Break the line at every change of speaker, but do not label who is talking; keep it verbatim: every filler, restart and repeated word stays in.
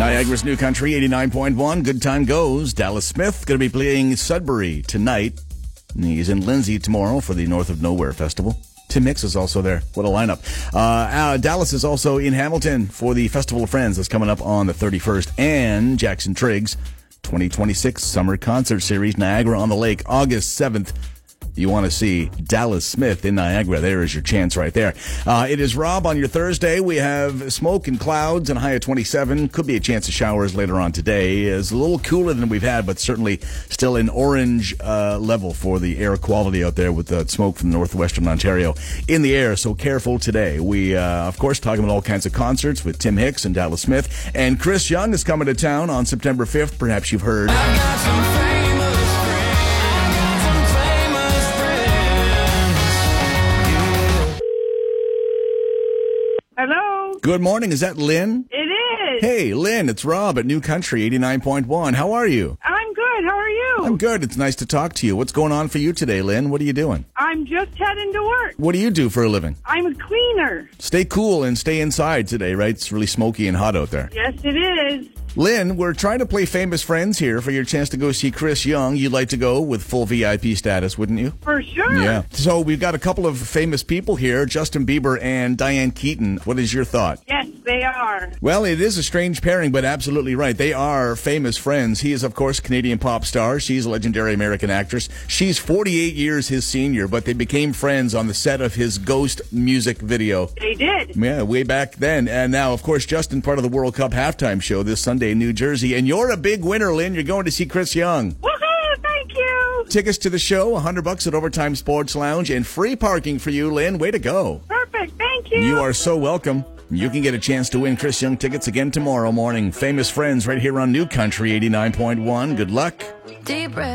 Niagara's New Country, eighty-nine point one. Good time goes. Dallas Smith going to be playing Sudbury tonight. And he's in Lindsay tomorrow for the North of Nowhere Festival. Tim Hicks is also there. What a lineup. Uh, uh, Dallas is also in Hamilton for the Festival of Friends that's coming up on the thirty-first. And Jackson Triggs, twenty twenty-six Summer Concert Series, Niagara on the Lake, August seventh. You want to see Dallas Smith in Niagara. There is your chance right there. Uh, it is Rob on your Thursday. We have smoke and clouds and a high of twenty-seven. Could be a chance of showers later on today. It's a little cooler than we've had, but certainly still an orange uh, level for the air quality out there with the smoke from northwestern Ontario in the air. So careful today. We, uh, of course, talking about all kinds of concerts with Tim Hicks and Dallas Smith. And Chris Young is coming to town on September fifth. Perhaps you've heard.
I've got some famous friends. I've got some famous friends.
Hello?
Good morning. Is that Lynn?
It is.
Hey, Lynn, it's Rob at New Country eighty-nine point one. How are you?
I'm good. How are you?
I'm good. It's nice to talk to you. What's going on for you today, Lynn? What are you doing?
I'm just heading to work.
What do you do for a living?
I'm a cleaner.
Stay cool and stay inside today, right? It's really smoky and hot out there.
Yes, it is.
Lynn, we're trying to play Famous Friends here for your chance to go see Chris Young. You'd like to go with full V I P status, wouldn't you?
For sure.
Yeah. So we've got a couple of famous people here, Justin Bieber and Diane Keaton. What is your thought?
Yes, they are.
Well, it is a strange pairing, but absolutely right. They are famous friends. He is, of course, a Canadian pop star. She's a legendary American actress. She's forty-eight years his senior, but they became friends on the set of his Ghost music video.
They did.
Yeah, way back then. And now, of course, Justin, part of the World Cup halftime show this Sunday in New Jersey. And you're a big winner, Lynn. You're going to see Chris Young.
Woohoo! Thank you.
Tickets to the show, one hundred bucks at Overtime Sports Lounge, and free parking for you, Lynn. Way to go.
Perfect. Thank you.
You are so welcome. You can get a chance to win Chris Young tickets again tomorrow morning. Famous Friends right here on New Country eighty-nine point one. Good luck.
Deep breath.